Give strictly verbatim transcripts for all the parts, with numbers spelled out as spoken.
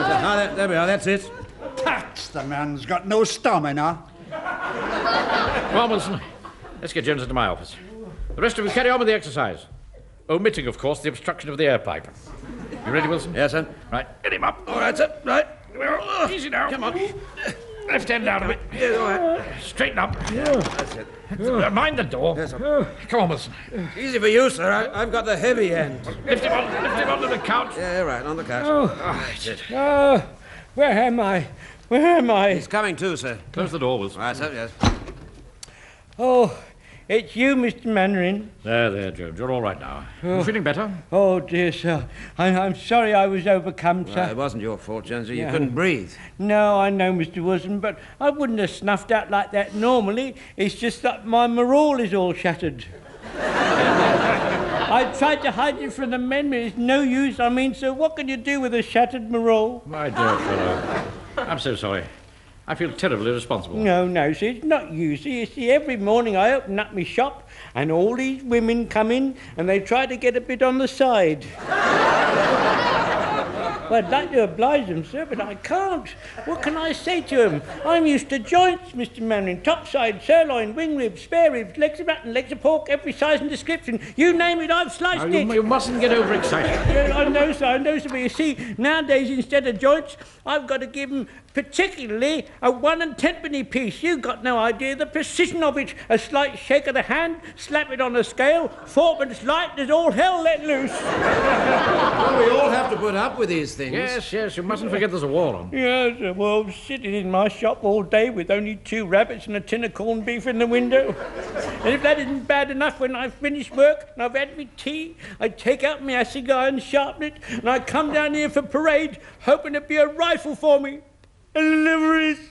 Ah, there, there we are, that's it. Tax, the man's got no stamina. Come on, Wilson. Let's get Jones into my office. The rest of you carry on with the exercise. Omitting, of course, the obstruction of the air pipe. You ready, Wilson? Yes, sir. Right, get him up. All right, sir. Right. Easy now. Come on. Left hand down a bit. Yeah, all right. Straighten up. That's it. Uh, mind the door. Yes, sir. Come on, Wilson. Easy for you, sir. I, I've got the heavy end. Lift him on. Lift him onto the couch. Yeah, right, on the couch. Oh, Ah, that's it. oh, where am I? Where am I? He's coming too, sir. Close the door, Wilson. Right, sir, yes. Oh, it's you, Mister Mannering. There, there, Jones. You're all right now. You feeling better? Oh, dear, sir. I, I'm sorry I was overcome, sir. Well, it wasn't your fault, Jonesy. You Yeah. couldn't breathe. No, I know, Mister Wilson, but I wouldn't have snuffed out like that normally. It's just that my morale is all shattered. I tried to hide it from the men, but it's no use. I mean, so what can you do with a shattered morale? My dear fellow. I'm so sorry. I feel terribly responsible. No, no, see, it's not you. See, you see, every morning I open up my shop and all these women come in and they try to get a bit on the side. Well, I'd like to oblige them, sir, but I can't. What can I say to them? I'm used to joints, Mister Mannering. Topside, sirloin, wing ribs, spare ribs, legs of mutton, legs of pork, every size and description. You name it, I've sliced Now, you, it. you mustn't get overexcited. Yeah, I know, sir, I know, sir, but you see, nowadays, instead of joints, I've got to give them particularly a one and tenpenny piece. You've got no idea the precision of it. A slight shake of the hand, slap it on a scale, fourpence light, there's all hell let loose. Well, we all have to put up with these things. Yes, yes, you mustn't forget there's a war on. Yes, sir, well, I'm sitting in my shop all day with only two rabbits and a tin of corned beef in the window. And if that isn't bad enough, when I've finished work and I've had my tea, I take out my cigar and sharpen it, and I come down here for parade, hoping there'd be a rifle for me. And there never is.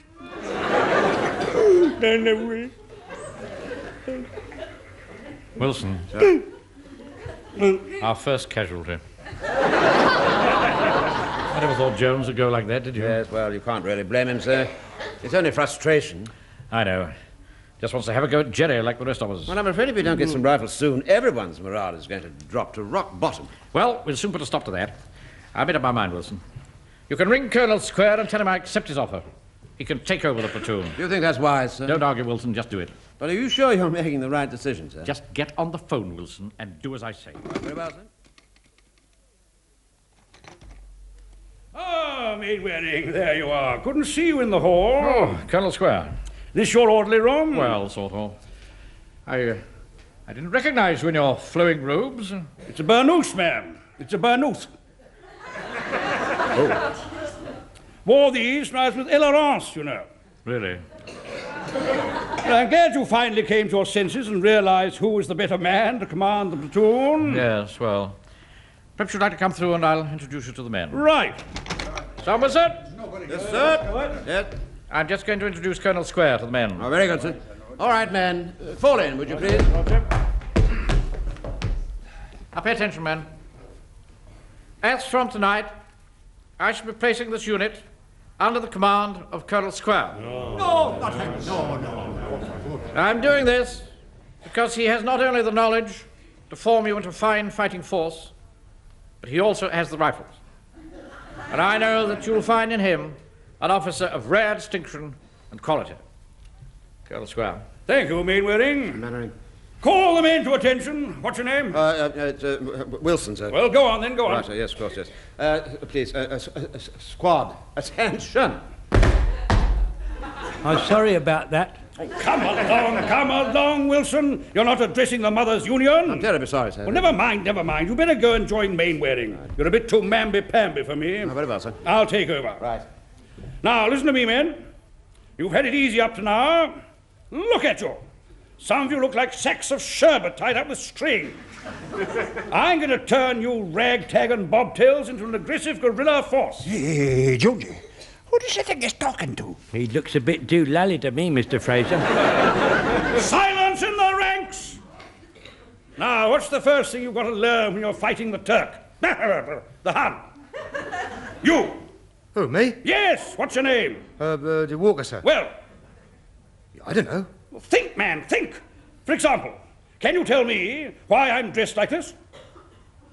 There never is. Wilson. Our first casualty. I never thought Jones would go like that, did you? Yes, well, you can't really blame him, sir. It's only frustration. I know. Just wants to have a go at Jerry like the rest of us. Well, I'm afraid if we don't get some rifles soon, everyone's morale is going to drop to rock bottom. Well, we'll soon put a stop to that. I made up my mind, Wilson. You can ring Colonel Square and tell him I accept his offer. He can take over the platoon. Do you think that's wise, sir? Don't argue, Wilson. Just do it. But are you sure you're making the right decision, sir? Just get on the phone, Wilson, and do as I say. Very well, sir. Ah, Mainwaring, there you are. Couldn't see you in the hall. Oh, Colonel Square. This your orderly room? Well, sort of. I, uh, I didn't recognize you in your flowing robes. It's a burnoose, ma'am. It's a burnoose. Oh. Wore these when I was with Elerance, you know. Really? Well, I'm glad you finally came to your senses and realized who is the better man to command the platoon. Yes, well, perhaps you'd like to come through and I'll introduce you to the men. Right. Somerset? Yes, sir. Yes. I'm just going to introduce Colonel Square to the men. Oh, very good, sir. All right, men. Uh, fall in, would you please? Now pay attention, men. As from tonight, I shall be placing this unit under the command of Colonel Square. No, not him. No, no, no. I'm doing this because he has not only the knowledge to form you into a fine fighting force, but he also has the rifles. And I know that you'll find in him an officer of rare distinction and quality. Colonel Square. Thank you, Mainwaring. Mannering. Call the men to attention. What's your name? Uh, uh, it's, uh, Wilson, sir. Well, go on then, go on. Right, sir. Yes, of course, yes. Uh, please, uh, uh, uh, uh, squad, attention. I'm sorry about that. Oh, come along, come along, Wilson. You're not addressing the Mothers' Union. I'm terribly sorry, sir. Well, never mind, never mind. You better go and join Mainwaring. You're a bit too mamby-pamby for me. Oh, very well, sir. I'll take over. Right. Now, listen to me, men. You've had it easy up to now. Look at you. Some of you look like sacks of sherbet tied up with string. I'm going to turn you ragtag and bobtails into an aggressive guerrilla force. Hey, Georgie, who does he think he's talking to? He looks a bit doolally to me, Mister Fraser. Silence in the ranks! Now, what's the first thing you've got to learn when you're fighting the Turk? The Hun. You. Who, me? Yes, what's your name? Uh, uh, de Walker, sir. Well, I don't know. think, man, think. For example, can you tell me why I'm dressed like this?